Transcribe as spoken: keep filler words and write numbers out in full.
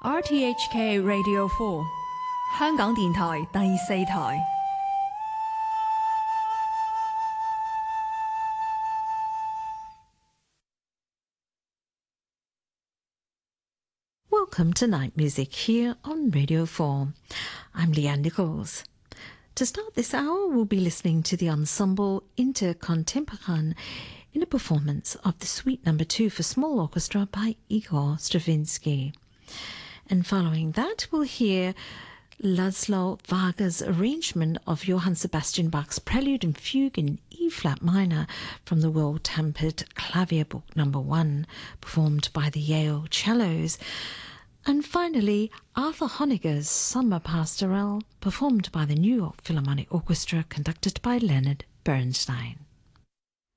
R T H K Radio four 香港電台第四台。 Welcome to Night Music here on Radio four. I'm Leanne Nichols. To start this hour, we'll be listening to the ensemble Intercontemporain in a performance of the Suite Number Two for Small Orchestra by Igor Stravinsky. And following that, we'll hear Laszlo Varga's arrangement of Johann Sebastian Bach's Prelude and Fugue in E-flat minor from the Well-Tempered Clavier Book Number One, performed by the Yale Cellos. And finally, Arthur Honegger's Summer Pastoral, performed by the New York Philharmonic Orchestra, conducted by Leonard Bernstein.